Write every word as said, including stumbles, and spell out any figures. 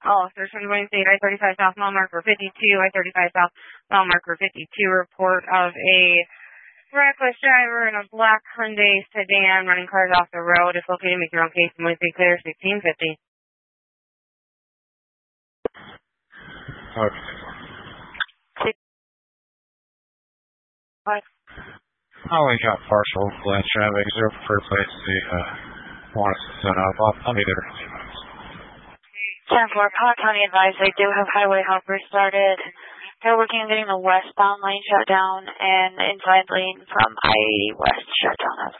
Oh, Thurston Wednesday, I thirty-five South, mile marker fifty-two, I thirty-five South, mile marker fifty-two, report of a reckless driver in a black Hyundai sedan running cars off the road. If located, make your own case. Wednesday clear, sixteen fifty. Okay. I only got partial glance traffic, zero for place. The uh, wants to set up. I'll, I'll be there. ten four, Powell County advised they do have highway hoppers started. They're working on getting the westbound lane shut down and the inside lane from I eighty west shut down as